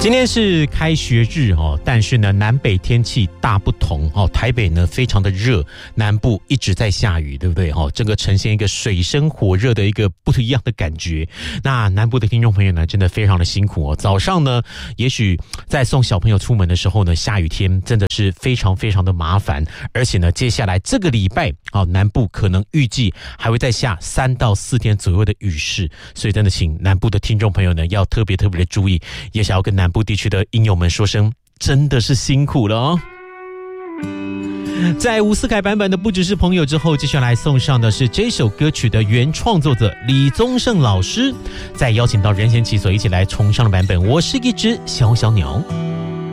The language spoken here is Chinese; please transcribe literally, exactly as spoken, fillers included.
今天是开学日哦，但是呢，南北天气大不同哦。台北呢非常的热，南部一直在下雨，对不对？哦，这个呈现一个水深火热的一个不一样的感觉。那南部的听众朋友呢，真的非常的辛苦哦。早上呢，也许在送小朋友出门的时候呢，下雨天真的是非常非常的麻烦。而且呢，接下来这个礼拜哦，南部可能预计还会再下三到四天左右的雨势，所以真的请南部的听众朋友呢，要特别特别的注意，也想要跟南部地区的音友们说声，真的是辛苦了哦。在吴思凯版本的不只是朋友之后，接下来送上的是这首歌曲的原创作者李宗盛老师，再邀请到任贤齐所一起来重唱的版本。我是一只小小鸟。